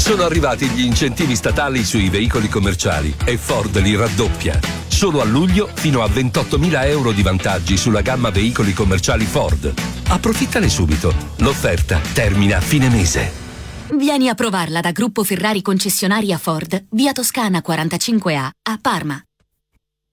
Sono arrivati gli incentivi statali sui veicoli commerciali e Ford li raddoppia. Solo a luglio fino a 28.000 euro di vantaggi sulla gamma veicoli commerciali Ford. Approfittane subito. L'offerta termina a fine mese. Vieni a provarla da Gruppo Ferrari concessionaria Ford, via Toscana 45A, a Parma.